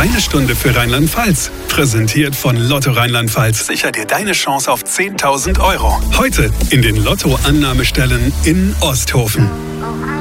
Deine Stunde für Rheinland-Pfalz. Präsentiert von Lotto Rheinland-Pfalz. Sicher dir deine Chance auf 10.000 €. Heute in den Lotto-Annahmestellen in Osthofen.